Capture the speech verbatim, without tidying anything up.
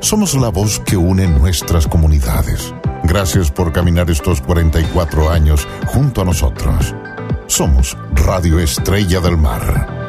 Somos la voz que une nuestras comunidades. Gracias por caminar estos cuarenta y cuatro años junto a nosotros. Somos Radio Estrella del Mar.